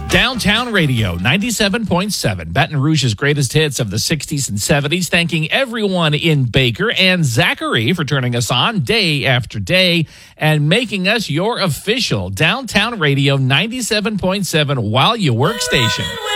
Downtown Radio 97.7, Baton Rouge's greatest hits of the 60s and 70s. Thanking everyone in Baker and Zachary for turning us on day after day and making us your official Downtown Radio 97.7 while you work station.